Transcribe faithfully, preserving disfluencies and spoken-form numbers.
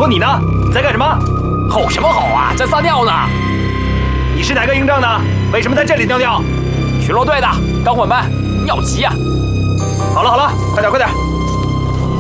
说你呢？你在干什么？ 吼什么吼啊？在撒尿呢。 你是哪个营帐的？为什么在这里尿尿？ 巡逻队的，刚换班，尿急呀。 好了好了，快点快点，